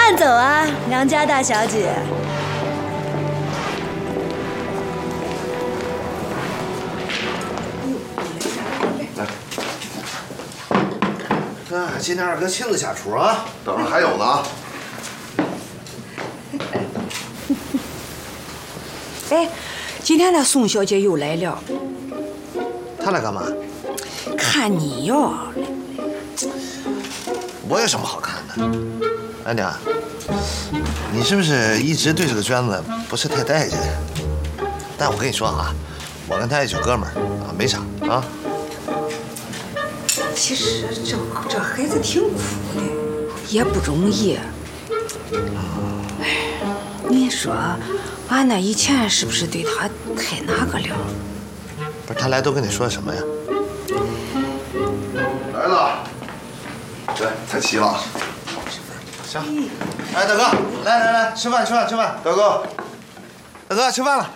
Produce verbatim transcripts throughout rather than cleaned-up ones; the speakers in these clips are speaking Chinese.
慢走啊，良家大小姐。 啊，今天二哥亲自下厨啊，等着还有呢啊。 哎，今天那宋小姐又来了。 她来干嘛？ 看你哟。 我有什么好看的？哎娘，你是不是一直对这个娟子不是太待见？但我跟你说啊，我跟她也就哥们儿啊，没啥啊。 其实这这孩子挺苦的，也不容易。哎，你说俺那以前是不是对他太那个了？ 不是，他来都跟你说什么呀？来了，来，菜齐了。行，哎，大哥，来来来，吃饭吃饭吃饭，大哥，大哥吃饭了。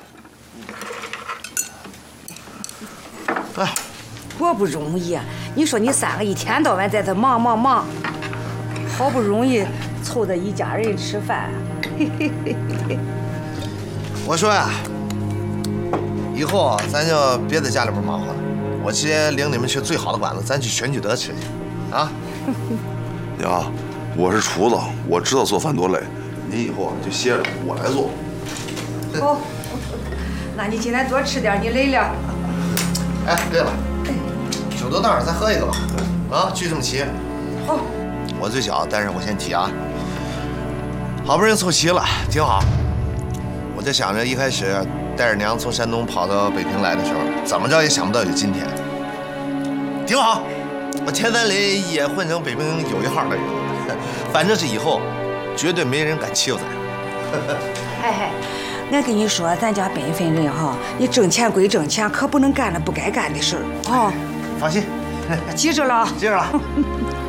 来。 多不容易啊！你说你三个一天到晚在这忙忙忙，好不容易凑着一家人吃饭。嘿嘿嘿嘿。 我说呀，以后咱就别在家里边忙活了，我直接领你们去最好的馆子，咱去全聚德吃去，啊！ 娘，我是厨子，我知道做饭多累，您以后就歇着，我来做。 好，那你今天多吃点，你累了。 哎，对了。酒多大，咱喝一个吧，啊，聚这么齐。 好， 我最小，但是我先提啊。好不容易凑齐了，挺好。我就想着一开始带着娘从山东跑到北平来的时候，怎么着也想不到有今天。挺好，我田三林也混成北平有一号的人了，反正是以后绝对没人敢欺负咱。 嘿嘿，我跟你说，咱家本分人哈，你挣钱归挣钱，可不能干了不该干的事儿啊。 放心， 记着了， 记着了。